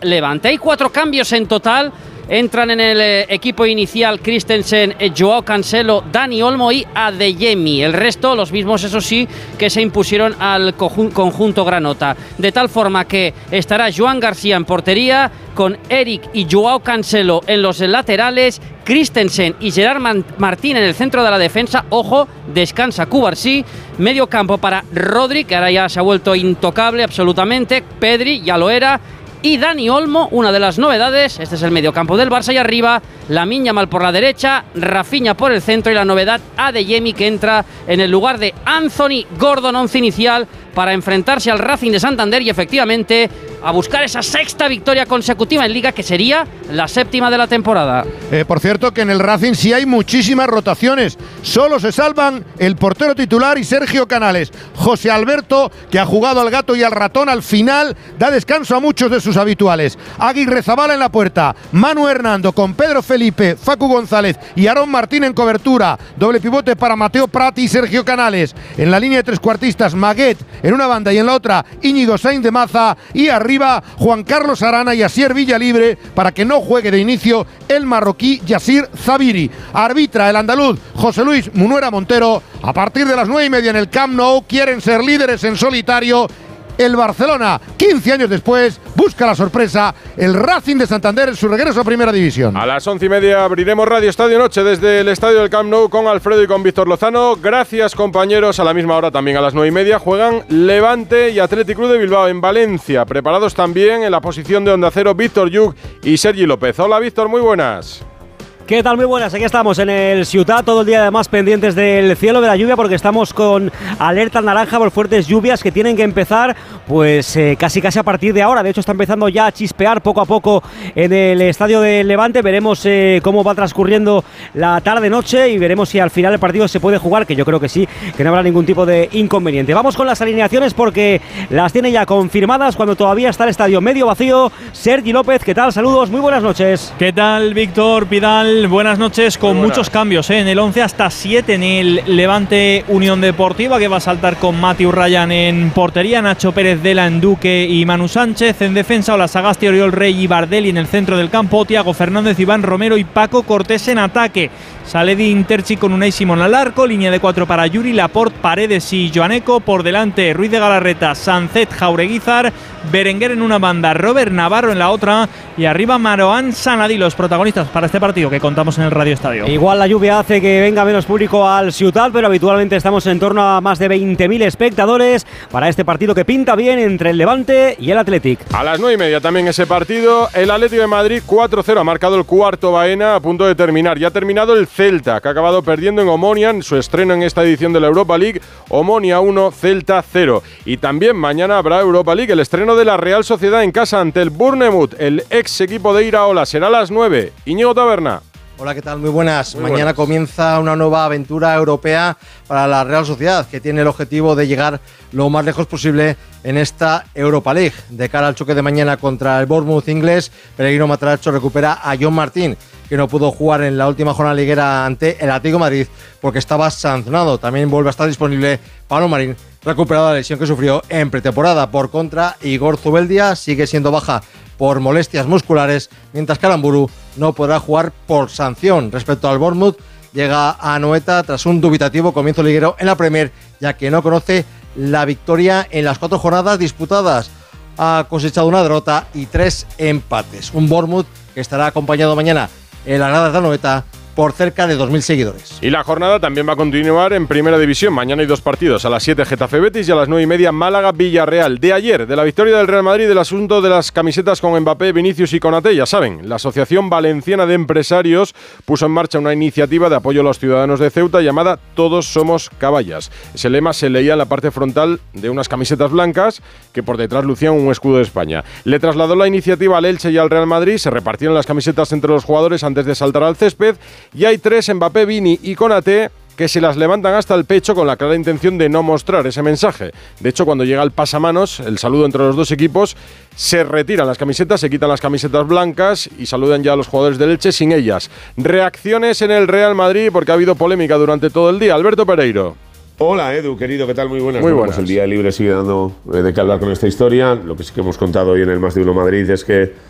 Levante. Hay 4 cambios en total. Entran en el equipo inicial Christensen, Joao Cancelo, Dani Olmo y Adeyemi. El resto, los mismos, eso sí, que se impusieron al conjunto granota. De tal forma que estará Joan García en portería, con Eric y Joao Cancelo en los laterales, Christensen y Gerard Martín en el centro de la defensa. Ojo, descansa Cubarsí. Medio campo para Rodri, que ahora ya se ha vuelto intocable absolutamente. Pedri, ya lo era. Y Dani Olmo, una de las novedades. Este es el mediocampo del Barça, y arriba Lamine Yamal por la derecha, Rafinha por el centro, y la novedad Adeyemi, que entra en el lugar de Anthony Gordon, once inicial, para enfrentarse al Racing de Santander y efectivamente a buscar esa 6ª victoria consecutiva en Liga, que sería la 7ª de la temporada. Por cierto, que en el Racing sí hay muchísimas rotaciones. Solo se salvan el portero titular y Sergio Canales. José Alberto, que ha jugado al gato y al ratón al final, da descanso a muchos de sus habituales. Aguirrezabala en la puerta, Manu Hernando con Pedro Felipe, Facu González y Aarón Martín en cobertura. Doble pivote para Mateo Prat y Sergio Canales. En la línea de trecuartistas, Maguet en una banda y en la otra Íñigo Sainz de Maza, y arriba Juan Carlos Arana y Asier Villalibre, para que no juegue de inicio el marroquí Yassir Zabiri. Arbitra el andaluz José Luis Munuera Montero. A partir de las 9:30 en el Camp Nou quieren ser líderes en solitario. El Barcelona, 15 años después, busca la sorpresa. El Racing de Santander en su regreso a Primera División. A las 11:30 abriremos Radio Estadio Noche desde el estadio del Camp Nou con Alfredo y con Víctor Lozano. Gracias, compañeros. A la misma hora, también a las 9:30, juegan Levante y Athletic Club de Bilbao en Valencia. Preparados también en la posición de Onda Cero Víctor Yuk y Sergi López. Hola, Víctor, muy buenas. ¿Qué tal? Muy buenas, aquí estamos en el Ciutat, todo el día además pendientes del cielo, de la lluvia, porque estamos con alerta naranja por fuertes lluvias que tienen que empezar pues casi a partir de ahora. De hecho está empezando ya a chispear poco a poco en el estadio de Levante. Veremos cómo va transcurriendo la tarde-noche y veremos si al final el partido se puede jugar, que yo creo que sí, que no habrá ningún tipo de inconveniente. Vamos con las alineaciones porque las tiene ya confirmadas cuando todavía está el estadio medio vacío. Sergi López, ¿qué tal? Saludos, muy buenas noches. ¿Qué tal, Víctor Pidal? Buenas noches, con muchos cambios en el 11, hasta 7 en el Levante Unión Deportiva, que va a saltar con Matthew Ryan en portería, Nacho Pérez, Dela, Enduque y Manu Sánchez en defensa, Olasagasti, Oriol Rey y Bardelli en el centro del campo, Thiago Fernández, Iván Romero y Paco Cortés en ataque. Saledi, Interchi con Unai Simón al arco, línea de 4 para Yuri, Laporte, Paredes y Joaneco, por delante Ruiz de Galarreta, Sancet, Jaureguizar, Berenguer en una banda, Robert Navarro en la otra y arriba Marouane Sanadi, los protagonistas para este partido que contamos en el Radio Estadio. Igual la lluvia hace que venga menos público al Ciutat, pero habitualmente estamos en torno a más de 20.000 espectadores para este partido que pinta bien entre el Levante y el Athletic. A las 9:30 también ese partido, el Atlético de Madrid 4-0, ha marcado el cuarto Baena a punto de terminar. Ya ha terminado el Celta, que ha acabado perdiendo en Omonia en su estreno en esta edición de la Europa League. Omonia 1, Celta 0. Y también mañana habrá Europa League, el estreno de la Real Sociedad en casa ante el Bournemouth, el ex equipo de Iraola. Será a las 9. Íñigo Taberna. Hola, ¿qué tal? Muy buenas. Muy Mañana buenas. comienza una nueva aventura europea para la Real Sociedad, que tiene el objetivo de llegar lo más lejos posible en esta Europa League. De cara al choque de mañana contra el Bournemouth inglés, Pellegrino Matarazzo recupera a John Martín, que no pudo jugar en la última jornada liguera ante el Atlético de Madrid porque estaba sancionado. También vuelve a estar disponible Pablo Marín, recuperado de la lesión que sufrió en pretemporada. Por contra, Igor Zubeldia sigue siendo baja por molestias musculares, mientras que Aramburu no podrá jugar por sanción. Respecto al Bournemouth, llega a Anoeta tras un dubitativo comienzo liguero en la Premier, ya que no conoce la victoria en las 4 jornadas disputadas. Ha cosechado una derrota y 3 empates. Un Bournemouth que estará acompañado mañana en las gradas de Anoeta por cerca de 2.000 seguidores. Y la jornada también va a continuar en Primera División. Mañana hay 2 partidos, a las 7 Getafe Betis y a las 9:30 Málaga Villarreal. De ayer, de la victoria del Real Madrid, del asunto de las camisetas con Mbappé, Vinicius y Konaté, ya saben, la Asociación Valenciana de Empresarios puso en marcha una iniciativa de apoyo a los ciudadanos de Ceuta llamada Todos somos caballas. Ese lema se leía en la parte frontal de unas camisetas blancas que por detrás lucían un escudo de España. Le trasladó la iniciativa al Elche y al Real Madrid, se repartieron las camisetas entre los jugadores antes de saltar al césped. Y hay 3, Mbappé, Vini y Konaté, que se las levantan hasta el pecho con la clara intención de no mostrar ese mensaje. De hecho, cuando llega el pasamanos, el saludo entre los dos equipos, se retiran las camisetas, se quitan las camisetas blancas y saludan ya a los jugadores del Elche sin ellas. Reacciones en el Real Madrid porque ha habido polémica durante todo el día. Alberto Pereiro. Hola Edu, querido, ¿qué tal? Muy buenas. Muy buenas. Pues el día libre sigue dando de qué hablar con esta historia. Lo que sí que hemos contado hoy en el Más de Uno Madrid es que